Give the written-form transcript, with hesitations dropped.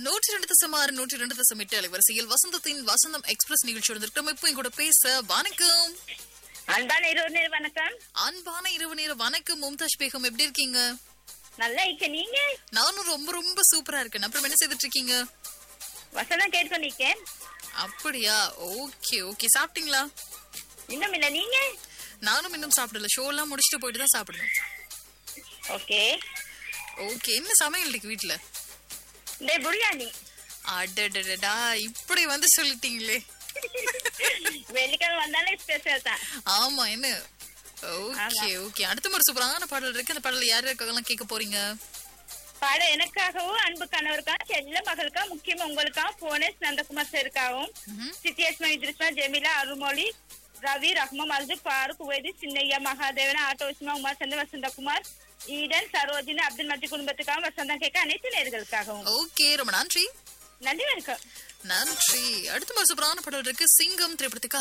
102.6 102.8 அலைவரிசையில் வசந்தத்தின் வசந்தம் எக்ஸ்பிரஸ் நிகழ்ச்சியோட இருக்கிறோம். இப்போ என் கூட பேச வணக்கம். அன்பான இரவு நேர வணக்கம். அன்பான இரவு நேர வணக்கம் மும்தாஜ் பேகம், எப்படி இருக்கீங்க? நல்லா இருக்க, நீங்க? நானும் ரொம்ப ரொம்ப சூப்பரா இருக்கேன். அப்புறம் என்ன செய்துட்டு இருக்கீங்க? வசந்தம் கேட்க நிக்கேன். அப்படியா? Okay okay. சாப்பிட்டீங்களா? இன்னும் இல்ல, நீங்க? நானும் இன்னும் சாப்பிடல. ஷோ எல்லாம் முடிச்சுட்டு போயிட்டு தான் சாப்பிடணும். Okay okay. என்ன சமையல் இருக்கு வீட்டுல? பிரியாணி. அடடடா, இப்படி வந்து சொல்லிட்டீங்களே. வெள்ளிக்கிழமை வந்தாலே ஸ்பெஷல் தான். ஆமா, என்ன? Okay okay. அடுத்த ஒரு சூப்பரான பாடல் இருக்கு. அந்த பாடல் யார் யாருக்கெல்லாம் கேட்க போறீங்க? பாடம் எனக்காகவும் அன்பு கணவருக்கா செல்ல மகளுக்கா முக்கியமா உங்களுக்கா போனேஸ் நந்தகுமார் சாருக்காகவும் சித்தியஸ்மா இத்ரிஸ்மா ஜெமிலா அருள்மொழி ரவி ரஹ்மா மல்து பாருக் உவேதி சின்னையா மகாதேவன ஆட்டோ உஸ்மா உமா சந்த வசந்தகுமார் ஈடன் சரோஜினி அப்துல் மஜி குடும்பத்துக்காகவும் வசந்தம் கேட்க அனைத்து நேர்களுக்காகவும். ஓகே, ரொம்ப நன்றி. நன்றி வணக்கம். நன்றி. அடுத்த ஒரு சூப்பரான பாடல் இருக்கு. சிங்கம் திரைப்படத்துக்கு